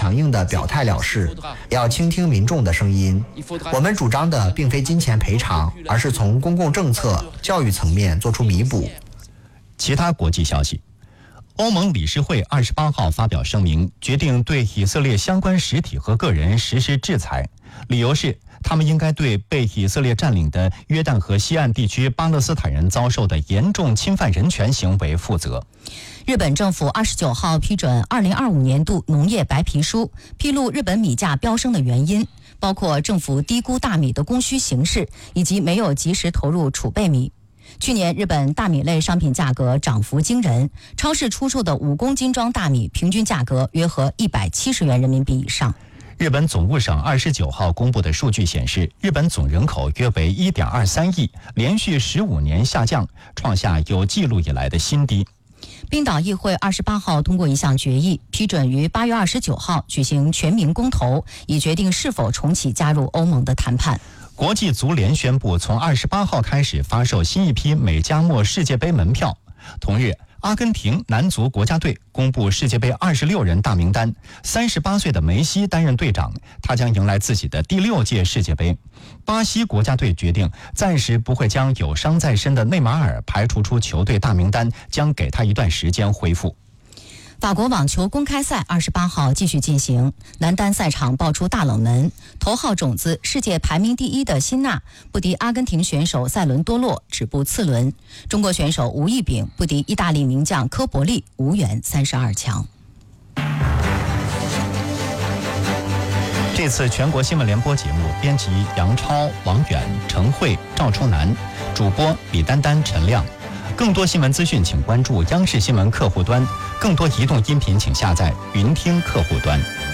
强硬的表态了事，要倾听民众的声音。我们主张的并非金钱赔偿，而是从公共政策、教育层面做出弥补。 其他国际消息，欧盟理事会28号发表声明，决定对以色列相关实体和个人实施制裁，理由是他们应该对被以色列占领的约旦河西岸地区巴勒斯坦人遭受的严重侵犯人权行为负责。 日本政府29号批准2025年度农业白皮书，披露日本米价飙升的原因，包括政府低估大米的供需形势，以及没有及时投入储备米。去年日本大米类商品价格涨幅惊人，超市出售的5公斤装大米平均价格约合170元人民币以上。 日本总务省29号公布的数据显示，日本总人口约为 1.23 亿，连续15年下降，创下有记录以来的新低。 冰岛议会28号通过一项决议，批准于8月29号举行全民公投，以决定是否重启加入欧盟的谈判。 国际足联宣布，从28号开始发售新一批美加墨世界杯门票。同日，阿根廷男足国家队公布世界杯26人大名单，38岁的梅西担任队长，他将迎来自己的第6届世界杯。巴西国家队决定暂时不会将有伤在身的内马尔排除出球队大名单，将给他一段时间恢复。 法国网球公开赛28号继续进行，男单赛场爆出大冷门，头号种子世界排名第1的辛纳不敌阿根廷选手塞伦多洛，止步次轮。中国选手吴亦丙不敌意大利名将科伯利，无缘32强。 这次全国新闻联播节目编辑杨超、王远、程慧、赵初南，主播李丹丹、陈亮。更多新闻资讯请关注央视新闻客户端，更多移动音频请下载云听客户端。